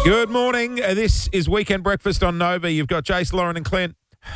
Good morning. This is Weekend Breakfast on Nova. You've got Jace, Lauren and Clint.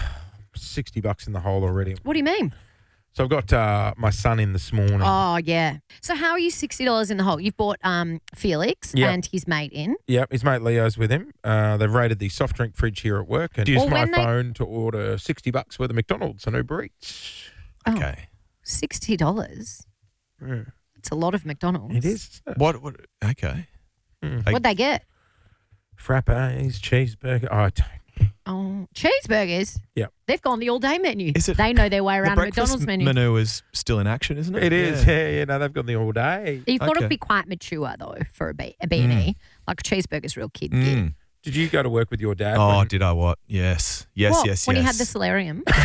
$60 in the hole already. What do you mean? So I've got my son in this morning. Oh, yeah. So how are you $60 in the hole? You've bought Felix Yep. and his mate in. Yep, his mate Leo's with him. They've raided the soft drink fridge here at work and used my phone to order $60 worth of McDonald's and Uber Eats. Okay. $60? Yeah. It's a lot of McDonald's. It is. What? Okay. What'd they get? Frappes, cheeseburger. Oh, cheeseburgers? Yep. They've gone the all-day menu. Is it They know their way The around a breakfast McDonald's menu. menu is still in action, isn't it? It is. Yeah. No, they've got the all day. You've got to Okay. be quite mature, though, for a B&E. Like a cheeseburger's real kid gig. Did you go to work with your dad? Oh, when- did I what? Yes. What? When he had the solarium? The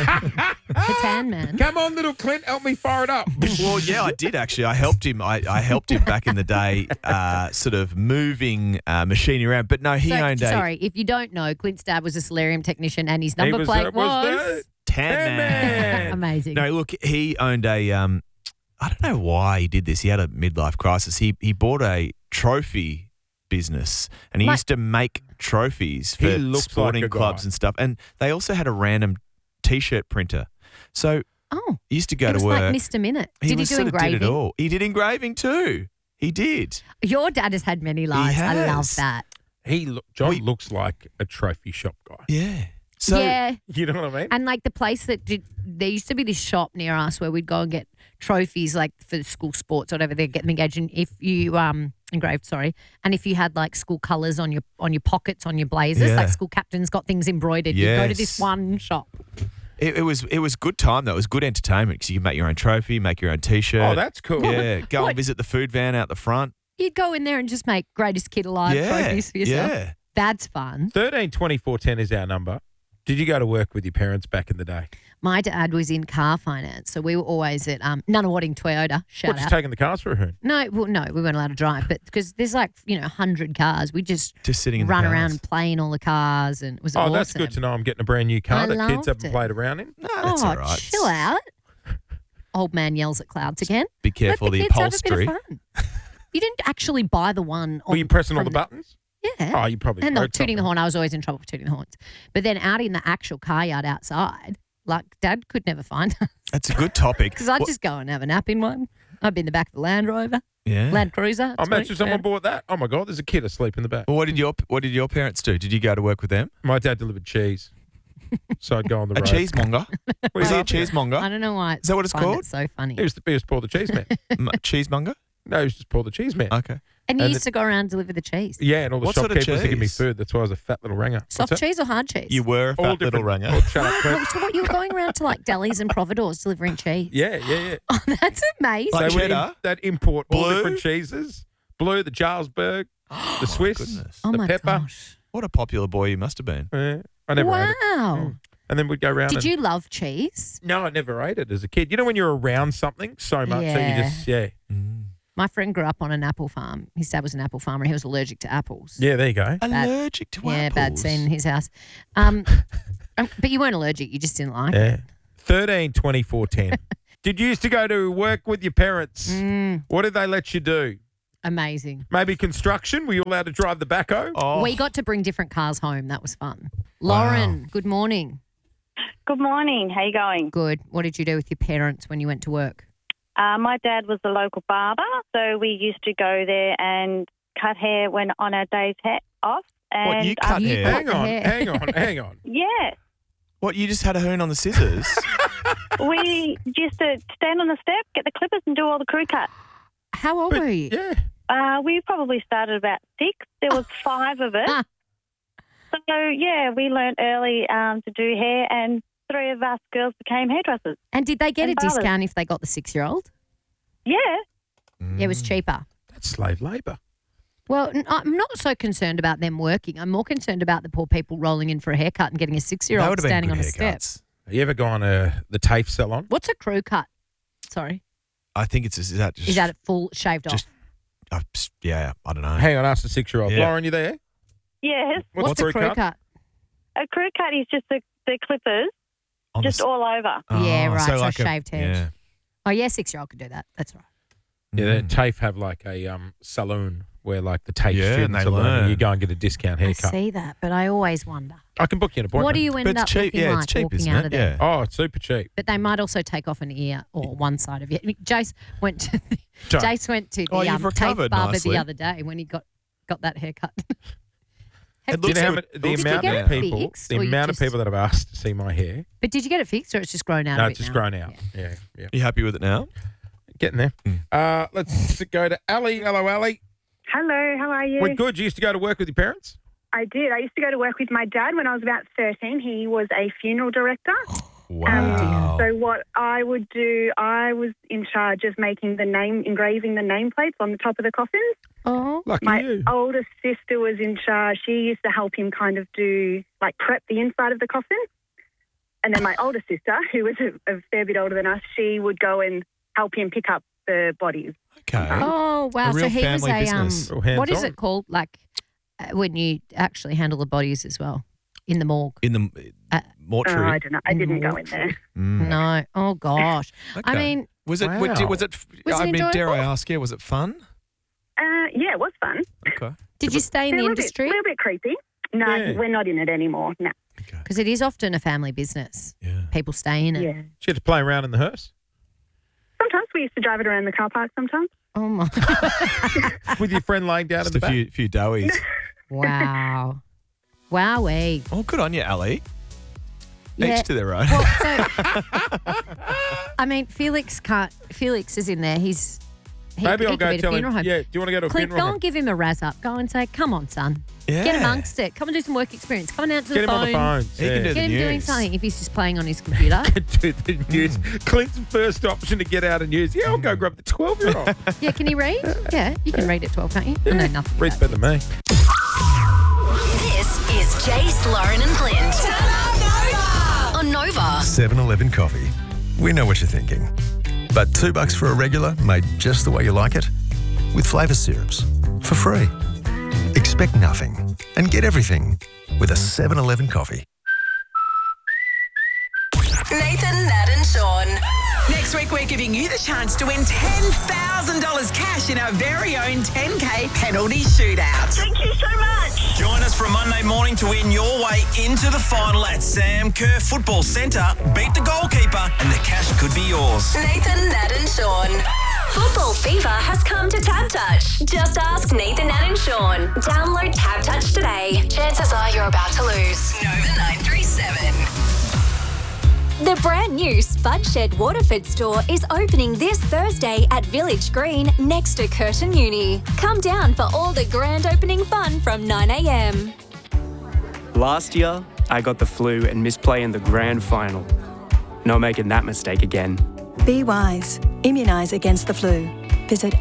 tan man. Come on, little Clint, help me fire it up. Well, yeah, I did actually. I helped him. I helped him back in the day, sort of moving machinery around. But no, he owned a Sorry, if you don't know, Clint's dad was a solarium technician and his number was, plate was was... tan man. Amazing. No, look, he owned a. I don't know why he did this. He had a midlife crisis. He bought a trophy business and he used to make trophies He for looks sporting like a clubs guy. and stuff. And they also had a random T-shirt printer. So Oh, he used to go it to was work. like Mr. Minute. Did he do sort of engraving? did it all. He did engraving too. He did. Your dad has had many lives. I love has. that. John looks like a trophy shop guy. Yeah. So yeah. You know what I mean? And like the place that there used to be this shop near us where we'd go and get trophies like for school sports or whatever. They'd get them engaged in. If you engraved, sorry, and if you had like school colours on your pockets on your blazers, Yeah. like school captains got things embroidered. You go to this Yes. one shop. it was good time though. It was good entertainment because you could make your own trophy, make your own T-shirt. Oh, that's cool. Yeah, go What? and visit the food van out the front. You'd go in there and just make greatest kid alive trophies for yourself. Yeah. That's fun. 13 24 10 is our number. Did you go to work with your parents back in the day? My dad was in car finance, so we were always at Nunawading Toyota. Shout What, just out. taking the cars for a hoon? No, we weren't allowed to drive, but because there's like 100 cars, we just Just sitting in run the around cars. and play in all the cars, and it was Oh, awesome. that's good to know. I'm getting a brand new car I that kids loved haven't it. played around in. No, that's all right. Chill out. Old man yells at clouds again. Be careful Let of the kids have a bit upholstery. of fun. You didn't actually buy the one. Were you pressing all the from buttons? Yeah. Oh, you probably And not broke tooting the something. horn. I was always in trouble for tooting the horns. But then out in the actual car yard outside, like Dad could never find us That's a good topic. because I'd just go and have a nap in one. I'd be in the back of the Land Rover, yeah. Land Cruiser. I imagine someone bought that. Oh my God, there's a kid asleep in the back. Well, what did your parents do? Did you go to work with them? My dad delivered cheese, so I'd go on the A road. cheesemonger. Was he a I cheesemonger? don't know why. Is that what it's find called? It so funny. He was Paul the cheese man. Cheesemonger? No, he was just Paul the cheese man. Okay. And you and used to go around and deliver the cheese. Yeah, and all the What sort of shopkeepers to give me cheese? food. That's why I was a fat little ranger. What's Soft that? cheese or hard cheese? You were a All fat little different. ranger. Oh, shut up, Clint. So what, you were going around to like delis and providors delivering cheese? Yeah. Oh, that's amazing. Like They would cheddar? that import all Blue? different cheeses. Blue, the Jarlsberg, the Swiss, Goodness. oh the my pepper. gosh. What a popular boy you must have been. I never ate it. Wow. And then we'd go around. Did you love cheese? No, I never ate it as a kid. You know when you're around something so much that you just, My friend grew up on an apple farm. His dad was an apple farmer. He was allergic to apples. Yeah, there you go. Allergic to Yeah, apples. bad scene in his house. But you weren't allergic. You just didn't like it. Yeah. 13, 24, 10. Did you used to go to work with your parents? What did they let you do? Amazing. Maybe construction? Were you allowed to drive the backhoe? Oh, We got to bring different cars home. That was fun. Lauren, good morning. Good morning. How you going? Good. What did you do with your parents when you went to work? My dad was a local barber, so we used to go there and cut hair when on our days off. And What, you cut you hair? cut Hang the on, hair. hang on. Yeah, What, you just had a hoon on the scissors? we used to stand on the step, get the clippers, and do all the crew cut. How old But, were you? yeah. We probably started about 6. There was 5 of us. So, yeah, we learnt early to do hair, and 3 of us girls became hairdressers. And did they get a And fathers. discount if they got the 6-year-old? Yeah. Yeah, it was cheaper. That's slave labour. Well, I'm not so concerned about them working. I'm more concerned about the poor people rolling in for a haircut and getting a That 6-year-old would have been standing good on a step. haircuts. Have you ever gone to the TAFE salon? What's a crew cut? Sorry. I think it's is that just Is that it full shaved just- off? yeah, I don't know. Hang on, ask the 6-year-old. Yeah. Lauren, you there? Yes. What's a crew cut? A crew cut is just the clippers, On the just s- all over. Yeah, Oh, right, so like shaved hairs. Yeah. Oh, yeah, 6-year-old could do that. That's right. Yeah, TAFE have like a saloon where like the TAFE Yeah, and students they are learning. learn. You go and get a discount I haircut. see that, but I always wonder. I can book you an appointment. What do you end But up it's cheap. looking Yeah, like it's cheap, walking isn't out it? of there? Yeah. Oh, it's super cheap. But they might also take off an ear or one side of it. Jace went to the, Don't. Jace went to the Oh, you've TAFE recovered barber nicely. the other day when he got that haircut. It Do you looks know how like- the looks amount like of that. people, Fixed, the or you amount of just- people that have asked to see my hair? But did you get it fixed or it's just grown out No, of it's it just now? grown out. Yeah. You happy with it now? Getting there. Let's go to Ali. Hello, Ali. Hello, how are you? We're good. You used to go to work with your parents? I did. I used to go to work with my dad when I was about 13. He was a funeral director. Wow. So what I would do, I was in charge of making engraving the nameplates on the top of the coffins. Oh, Lucky My you. oldest sister was in charge. She used to help him kind of do, like, prep the inside of the coffin. And then my older sister, who was a fair bit older than us, she would go and help him pick up the bodies. Okay. oh wow! A real So he was family a business. Real what is hands-on. it called? Like when you actually handle the bodies as well in the morgue? In the mortuary. I don't know. I didn't go in there. Mm. No. Oh gosh. I Okay. mean, Was it? Wow. Was it? Was it I mean, dare I enjoyable? ask? Yeah, was it fun? Yeah, it was fun. Okay. did you stay in A the little industry? A little bit creepy. No, Yeah. we're not in it anymore. No. Because it is often a family business. Yeah. People stay in it. Yeah. She had to play around in the hearse Sometimes we used to drive it around the car park sometimes. Oh my! with your friend laying down Just in the a back. few doughies. Wow. Wowee. Oh, good on you, Ali. Yeah. Each to their own. Well, so, I mean, Felix is in there. He Maybe I'll could go be at a tell him. funeral home. Yeah, do you want to go to a Clint, funeral go home? and give him a razz up. Go and say, come on, son. yeah. Get amongst it. Come and do some work experience. Come and answer Get the him phone. on the phone. He can do Get him the doing news. something if he's just playing on his computer. Do the news. Clint's first option to get out of news. Yeah, I'll go grab the 12-year-old. Yeah, can he read? Yeah, you can read at 12, can't you? I know nothing. Reads about better than me. This is Jace, Lauren and Clint. On Nova. 7-Eleven coffee. We know what you're thinking. But $2 for a regular made just the way you like it? With flavour syrups. For free. Expect nothing and get everything with a 7-Eleven coffee. Nathan, Nat and Sean. Next week, we're giving you the chance to win $10,000 cash in our very own 10K penalty shootout. Thank you so much. Join us from Monday morning to win your way into the final at Sam Kerr Football Centre. Beat the goalkeeper and the cash could be yours. Nathan, Nat and Sean. Football fever has come to Tab Touch. Just ask Nathan, Nat and Sean. Download Tab Touch today. Chances are you're about to lose. Nova 937. The brand new Spud Shed Waterford store is opening this Thursday at Village Green next to Curtin Uni. Come down for all the grand opening fun from 9 a.m. Last year, I got the flu and missed play in the grand final. Not making that mistake again. Be wise. Immunise against the flu. Visit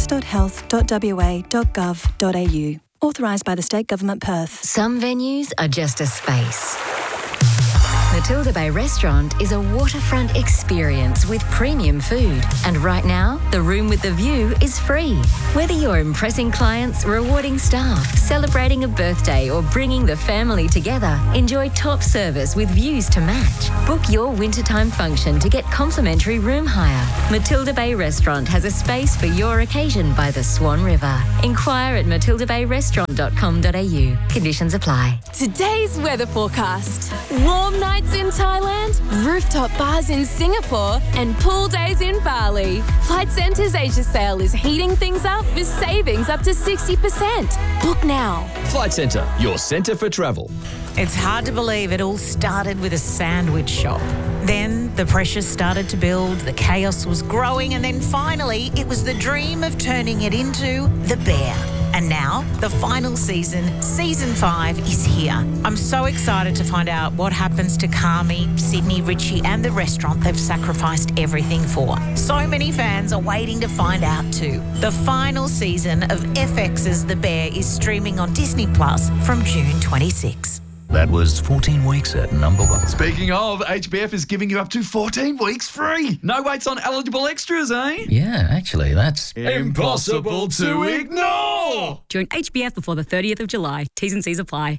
access.health.wa.gov.au. Authorised by the State Government Perth. Some venues are just a space. Matilda Bay Restaurant is a waterfront experience with premium food. And right now, the room with the view is free. Whether you're impressing clients, rewarding staff, celebrating a birthday, or bringing the family together, enjoy top service with views to match. Book your wintertime function to get complimentary room hire. Matilda Bay Restaurant has a space for your occasion by the Swan River. Inquire at matildabayrestaurant.com.au. Conditions apply. Today's weather forecast. Warm nights in Thailand, rooftop bars in Singapore, and pool days in Bali. Flight Centre's Asia sale is heating things up with savings up to 60%. Book now. Flight Centre, your centre for travel. It's hard to believe it all started with a sandwich shop. Then the pressure started to build, the chaos was growing, and then finally it was the dream of turning it into The Bear. And now, the final season, Season 5, is here. I'm so excited to find out what happens to Carmi, Sydney, Richie, and the restaurant they've sacrificed everything for. So many fans are waiting to find out too. The final season of FX's The Bear is streaming on Disney Plus from June 26. That was 14 weeks at number 1. Speaking of, HBF is giving you up to 14 weeks free. No waits on eligible extras, eh? Yeah, actually, that's impossible to ignore. Join HBF before the 30th of July. T's and C's apply.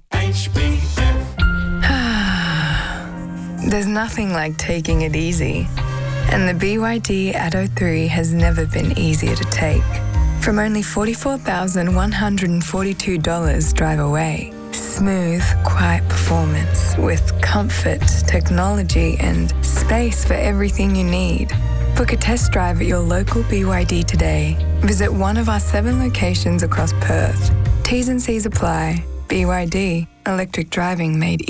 There's nothing like taking it easy. And the BYD Atto 3 has never been easier to take. From only $44,142 drive away. Smooth, quiet performance with comfort, technology and space for everything you need. Book a test drive at your local BYD today. Visit one of our 7 locations across Perth. T's and C's apply. BYD, electric driving made